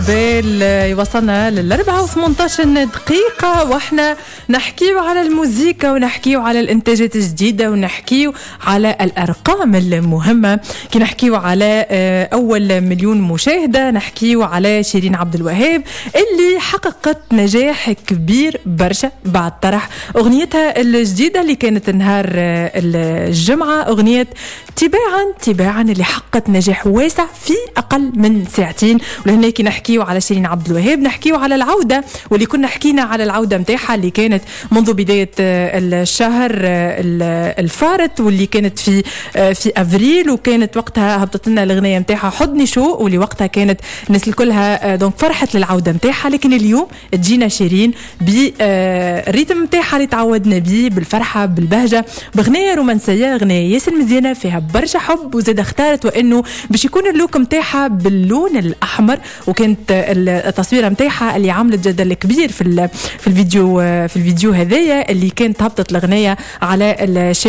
وصلنا لل4:18 دقيقة واحنا نحكيو على الموسيقى ونحكيو على الانتاجات الجديدة ونحكيو على الأرقام المهمة. كي نحكيو على أول مليون مشاهدة، نحكيو على شيرين عبد الوهاب اللي حققت نجاح كبير برشا بعد طرح أغنيتها الجديدة اللي كانت نهار الجمعة، أغنية تباعا اللي حققت نجاح واسع في أقل من ساعتين. ولهناك نحكيو على شيرين عبد الوهاب، نحكيو على العودة، واللي كنا حكينا على العودة متاعها اللي كانت منذ بداية الشهر الفارط، واللي كانت في أفريل، وكانت وقتها هبطت لنا الأغنية متاعها حضني شو، واللي وقتها كانت الناس الكلها دونك فرحت للعودة متاعها. لكن اليوم تجينا شيرين بالريتم متاعها اللي تعودنا به، بالفرحة بالبهجة، بأغنية رومانسية، أغنية ياسر مزيانة فيها برشا حب، وزاد اختارت وإنه باش يكون اللوك متاعها باللون الأحمر. وكانت التصويره متاعها اللي عملت جدل كبير في الفيديو هذايا اللي كانت هبطت الأغنية على